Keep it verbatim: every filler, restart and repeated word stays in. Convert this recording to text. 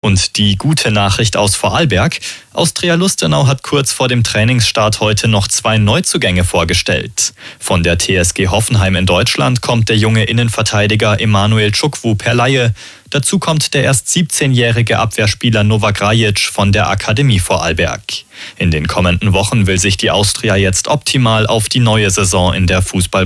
Und die gute Nachricht aus Vorarlberg: Austria Lustenau hat kurz vor dem Trainingsstart heute noch zwei Neuzugänge vorgestellt. Von der T S G Hoffenheim in Deutschland kommt der junge Innenverteidiger Emanuel Chukwu per Leihe. Dazu kommt der erst siebzehnjährige Abwehrspieler Novak Rajic von der Akademie Vorarlberg. In den kommenden Wochen will sich die Austria jetzt optimal auf die neue Saison in der Fußball